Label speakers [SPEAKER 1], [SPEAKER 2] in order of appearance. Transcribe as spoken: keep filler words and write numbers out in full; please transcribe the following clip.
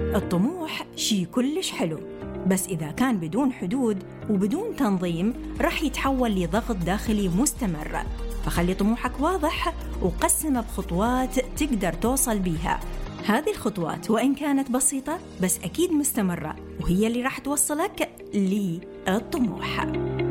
[SPEAKER 1] الطموح شي كلش حلو، بس إذا كان بدون حدود وبدون تنظيم رح يتحول لضغط داخلي مستمر. فخلي طموحك واضح وقسمه بخطوات تقدر توصل بيها. هذه الخطوات وإن كانت بسيطة بس أكيد مستمرة، وهي اللي رح توصلك للطموح.